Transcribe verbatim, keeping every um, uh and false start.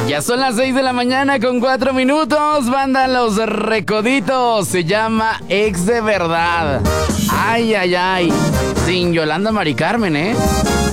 Ya son las seis de la mañana con cuatro minutos. Banda Los Recoditos. Se llama Ex de Verdad. Ay, ay, ay. Sin Yolanda Mari Carmen, ¿eh?